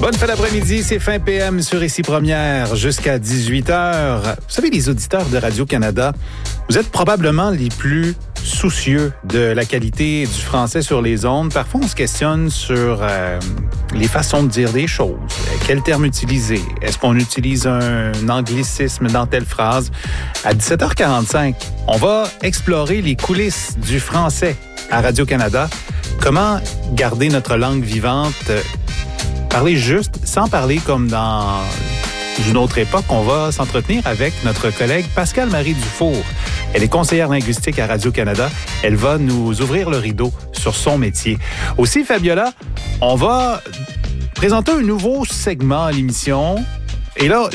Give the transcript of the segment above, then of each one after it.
Bonne fin d'après-midi, c'est fin PM sur Ici Première jusqu'à 18h. Vous savez, les auditeurs de Radio-Canada, vous êtes probablement les plus soucieux de la qualité du français sur les ondes. Parfois, on se questionne sur les façons de dire des choses. Quel terme utiliser? Est-ce qu'on utilise un anglicisme dans telle phrase? À 17h45, on va explorer les coulisses du français à Radio-Canada. Comment garder notre langue vivante? Parler juste, sans parler comme dans une autre époque. On va s'entretenir avec notre collègue Pascale-Marie Dufour. Elle est conseillère linguistique à Radio-Canada. Elle va nous ouvrir le rideau sur son métier. Aussi, Fabiola, on va présenter un nouveau segment à l'émission. Et là,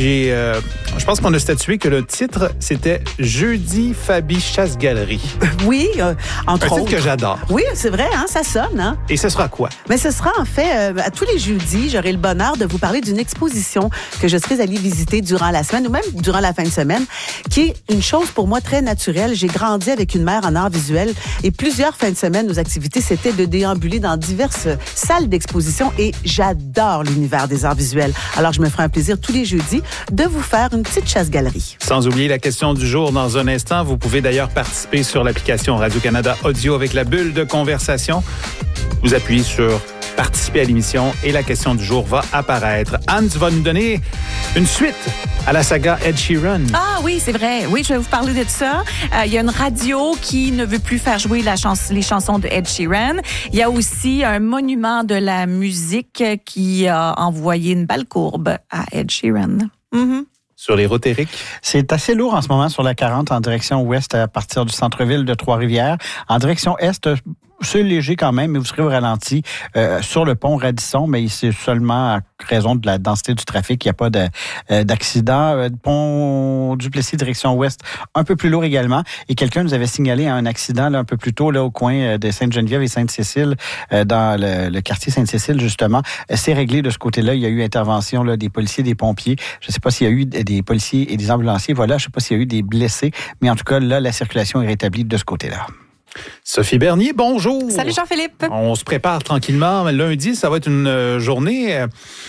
je pense qu'on a statué que le titre, c'était Jeudi Fabi Chasse-Galerie. Oui, entre autres. Un titre que j'adore. Oui, c'est vrai, hein, ça sonne. Hein? Et ce sera quoi? Mais ce sera en fait, à tous les jeudis, j'aurai le bonheur de vous parler d'une exposition que je serai allée visiter durant la semaine ou même durant la fin de semaine, qui est une chose pour moi très naturelle. J'ai grandi avec une mère en arts visuels et plusieurs fins de semaine, nos activités, c'était de déambuler dans diverses salles d'exposition et j'adore l'univers des arts visuels. Alors, je me ferai un plaisir tous les jeudis de vous faire une petite chasse-galerie. Sans oublier la question du jour dans un instant. Vous pouvez d'ailleurs participer sur l'application Radio-Canada Audio avec la bulle de conversation. Vous appuyez sur participer à l'émission et la question du jour va apparaître. Anne, tu vas nous donner une suite à la saga Ed Sheeran. Ah oui, c'est vrai. Oui, je vais vous parler de ça. Il y a une radio qui ne veut plus faire jouer les chansons de Ed Sheeran. Il y a aussi un monument de la musique qui a envoyé une balle courbe à Ed Sheeran. Mm-hmm. Sur les routes, Éric? C'est assez lourd en ce moment sur la 40 en direction ouest à partir du centre-ville de Trois-Rivières. En direction est, c'est léger quand même, mais vous serez au ralenti sur le pont Radisson, mais c'est seulement à raison de la densité du trafic. Il n'y a pas d'accident. Pont Duplessis, direction ouest, un peu plus lourd également. Et quelqu'un nous avait signalé un accident là, un peu plus tôt là, au coin de Sainte-Geneviève et Sainte-Cécile, dans le quartier Sainte-Cécile, justement. C'est réglé de ce côté-là. Il y a eu intervention là, des policiers, des pompiers. Je ne sais pas s'il y a eu des policiers et des ambulanciers. Voilà, je ne sais pas s'il y a eu des blessés. Mais en tout cas, là, la circulation est rétablie de ce côté-là. Sophie Bernier, bonjour. Salut Jean-Philippe. On se prépare tranquillement. Lundi, ça va être une journée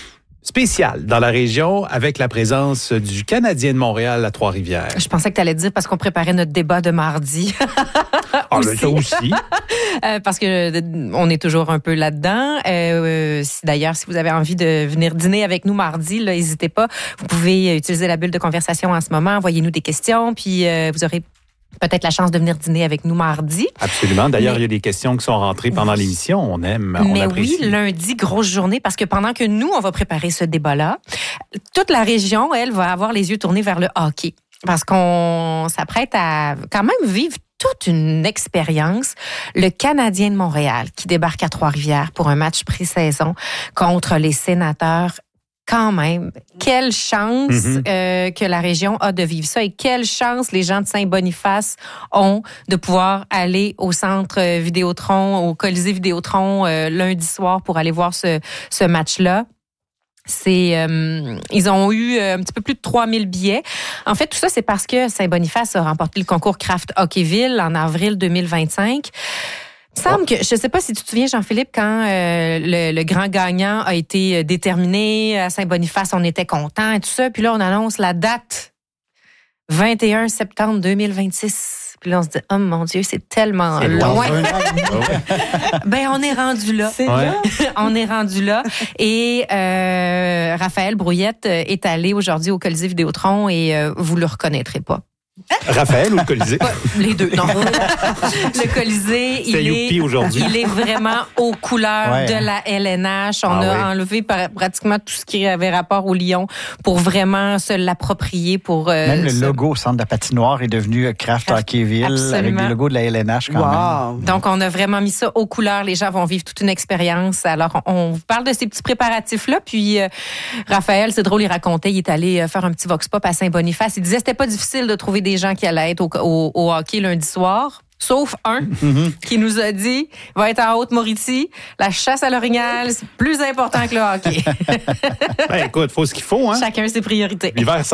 spéciale dans la région avec la présence du Canadien de Montréal à Trois-Rivières. Je pensais que tu allais dire parce qu'on préparait notre débat de mardi. Ah, ben ça aussi. Parce que on est toujours un peu là-dedans. D'ailleurs, si vous avez envie de venir dîner avec nous mardi, là, n'hésitez pas. Vous pouvez utiliser la bulle de conversation en ce moment. Envoyez-nous des questions, puis vous aurez peut-être la chance de venir dîner avec nous mardi. Absolument. D'ailleurs, il y a des questions qui sont rentrées pendant l'émission. On aime, on apprécie. Mais oui, lundi, grosse journée, parce que pendant que nous, on va préparer ce débat-là, toute la région, elle, va avoir les yeux tournés vers le hockey. Parce qu'on s'apprête à quand même vivre toute une expérience. Le Canadien de Montréal qui débarque à Trois-Rivières pour un match pré-saison contre les Sénateurs. Quand même, quelle chance que la région a de vivre ça et quelle chance les gens de Saint-Boniface ont de pouvoir aller au centre Vidéotron, au Colisée Vidéotron lundi soir pour aller voir ce match-là. Ils ont eu un petit peu plus de 3000 billets. En fait, tout ça, c'est parce que Saint-Boniface a remporté le concours Craft Hockeyville en avril 2025. Il me semble que, je ne sais pas si tu te souviens, Jean-Philippe, quand le grand gagnant a été déterminé à Saint-Boniface, on était contents et tout ça. Puis là, on annonce la date, 21 septembre 2026. Puis là, on se dit, oh mon Dieu, c'est tellement loin. Ben, on est rendu là. C'est là. On est rendu là. Et Raphaël Brouillette est allé aujourd'hui au Colisée Vidéotron et vous le reconnaîtrez pas. Raphaël ou le Colisée? Les deux, non. Le Colisée, il est vraiment aux couleurs de la LNH. On a enlevé pratiquement tout ce qui avait rapport au Lion pour vraiment se l'approprier. Même le logo au centre de la patinoire est devenu Craft Hockeyville. Absolument. Avec le logo de la LNH quand même. Donc, on a vraiment mis ça aux couleurs. Les gens vont vivre toute une expérience. Alors, on vous parle de ces petits préparatifs-là. Puis, Raphaël, c'est drôle, il racontait, il est allé faire un petit vox pop à Saint-Boniface. Il disait que c'était pas difficile de trouver des gens qui allaient être au hockey lundi soir. Sauf un qui nous a dit va être en Haute-Mauricie, la chasse à l'orignal, c'est plus important que le hockey. Ben écoute, faut ce qu'il faut, hein. Chacun ses priorités. L'hiver